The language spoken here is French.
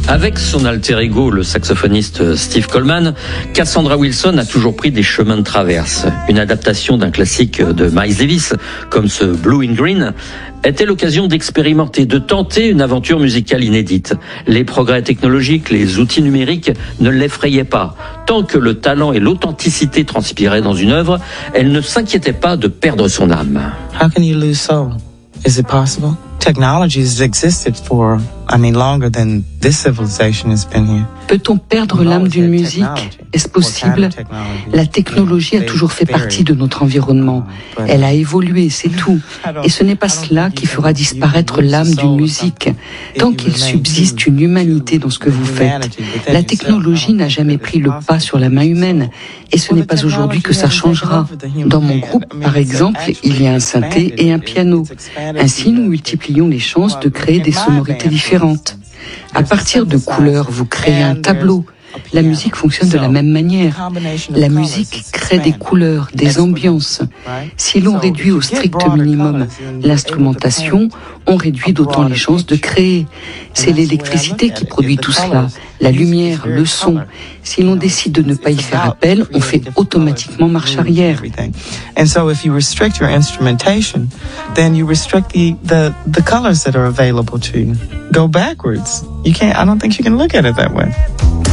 Avec son alter ego, le saxophoniste Steve Coleman, Cassandra Wilson a toujours pris des chemins de traverse. Une adaptation d'un classique de Miles Davis, comme ce Blue in Green, était l'occasion d'expérimenter, de tenter une aventure musicale inédite. Les progrès technologiques, les outils numériques ne l'effrayaient pas. Tant que le talent et l'authenticité transpiraient dans une œuvre, elle ne s'inquiétait pas de perdre son âme. How can you lose soul? Is it possible? Technology has existed for, longer than this civilization has been here. Peut-on perdre l'âme d'une musique? Est-ce possible? La technologie a toujours fait partie de notre environnement. Elle a évolué, c'est tout. Et ce n'est pas cela qui fera disparaître l'âme d'une musique. Tant qu'il subsiste une humanité dans ce que vous faites, la technologie n'a jamais pris le pas sur la main humaine. Et ce n'est pas aujourd'hui que ça changera. Dans mon groupe, par exemple, il y a un synthé et un piano. Ainsi, nous multiplions les chances de créer des sonorités différentes. À partir de couleurs, vous créez un tableau. La musique fonctionne de la même manière. La musique crée des couleurs, des ambiances. Si l'on réduit au strict minimum l'instrumentation, on réduit d'autant les chances de créer. C'est l'électricité qui produit tout cela, la lumière, le son. Si l'on décide de ne pas y faire appel, on fait automatiquement marche arrière. And so if you restrict your instrumentation, then you restrict the colors that are available to you. Go backwards. I don't think you can look at it that way.